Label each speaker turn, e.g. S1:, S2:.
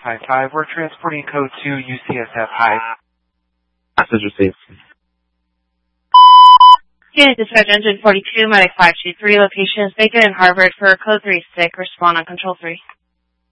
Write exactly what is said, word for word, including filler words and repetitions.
S1: five five. We're transporting code two U C S F high.
S2: Message received.
S3: Unit Dispatch Engine forty-two, Medic five two three, location is Bacon and Harvard for code three six. Respond on control three.